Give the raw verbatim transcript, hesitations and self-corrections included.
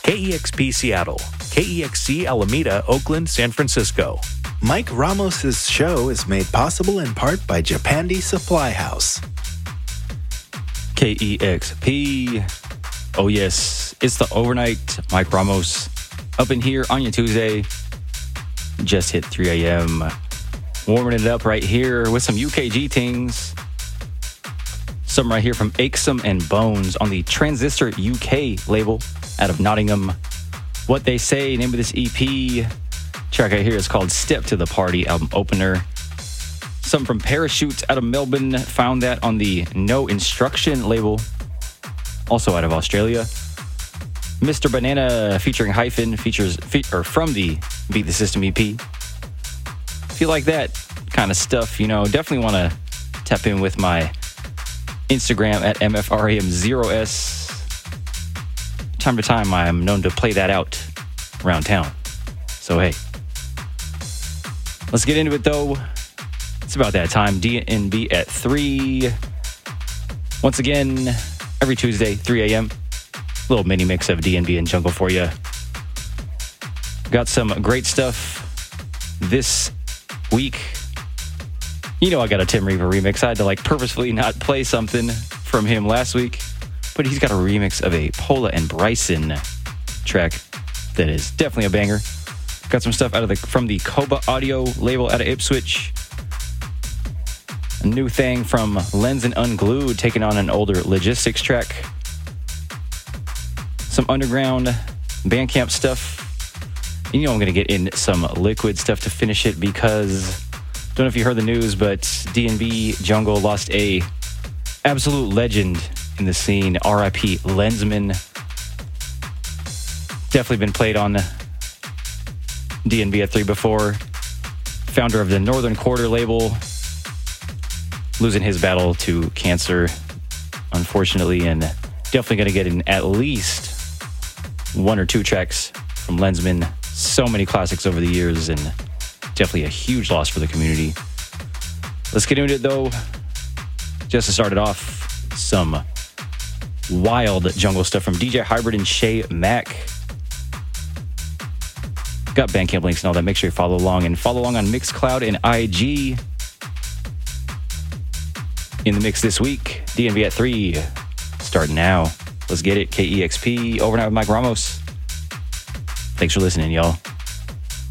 K E X P Seattle, K E X C Alameda, Oakland, San Francisco. Mike Ramos' show is made possible in part by Japandi Supply House. K E X P. Oh yes, it's the overnight. Mike Ramos up in here on your Tuesday. Just hit three a.m. Warming it up right here with some U K G things. Some right here from Akesome and Bones on the Transistor U K label out of Nottingham. What They Say, name of this E P. Track right here is called Step to the Party, album opener. Some from Parachute out of Melbourne, found that on the No Instruction label, also out of Australia. Mister Banana featuring Hyphen, features fe- or from the Beat the System E P. If you like that kind of stuff, you know, definitely want to tap in with my Instagram at M F R A M zero S. Time to time, I am known to play that out around town. So, hey. Let's get into it, though. It's about that time. D N B at three. Once again, every Tuesday, three a.m. Little mini mix of D N B and Jungle for you. Got some great stuff this week. You know I got a Tim Riva remix. I had to like purposefully not play something from him last week, but he's got a remix of a Pola and Bryson track that is definitely a banger. Got some stuff out of the from the Koba Audio label out of Ipswich. A new thing from Lens and Unglued, taking on an older Logistics track. Some underground Bandcamp stuff. And you know I'm going to get in some Liquid stuff to finish it because, don't know if you heard the news, but D N B Jungle lost a absolute legend in the scene, R I P Lensman. Definitely been played on D N B at three before. Founder of the Northern Quarter label, losing his battle to cancer, unfortunately, and definitely going to get in at least one or two tracks from Lensman. So many classics over the years, and definitely a huge loss for the community. Let's get into it, though. Just to start it off, some wild jungle stuff from D J Hybrid and Shay Mack. Got Bandcamp links and all that. Make sure you follow along, and follow along on Mixcloud and I G. In the mix this week, D N B at three. Starting now. Let's get it. K E X P, Overnight with Mike Ramos. Thanks for listening, y'all.